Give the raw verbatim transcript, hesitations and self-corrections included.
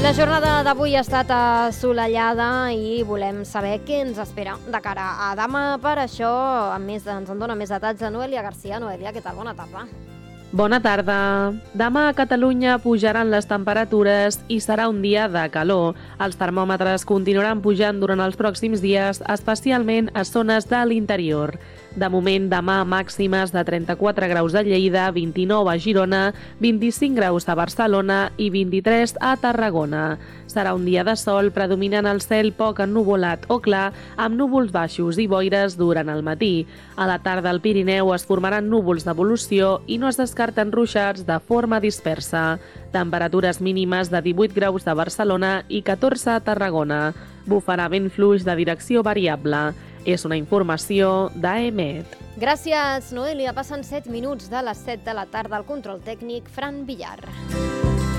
La jornada d'avui ha estat assolellada i volem saber què ens espera de cara a demà. Per això a més, ens en dona més detalls a Noelia Garcia. Noelia, què tal? Bona tarda. Bona tarda. Demà a Catalunya pujaran les temperatures i serà un dia de calor. Els termòmetres continuaran pujant durant els pròxims dies, especialment a zones de l'interior. De moment, demà màximes de trenta-quatre graus a Lleida, vint-i-nou a Girona, vint-i-cinc graus a Barcelona i vint-i-tres a Tarragona. Serà un dia de sol, predominant el cel poc ennuvolat o clar, amb núvols baixos i boires durant el matí. A la tarda al Pirineu es formaran núvols d'evolució i no es descarten ruixats de forma dispersa. Temperatures mínimes de divuit graus a Barcelona i catorze a Tarragona. Bufarà vent fluix de direcció variable. És una informació d'A E M E T. Gràcies, Noelia. Passen set minuts de les set de la tarda al control tècnic, Fran Villar.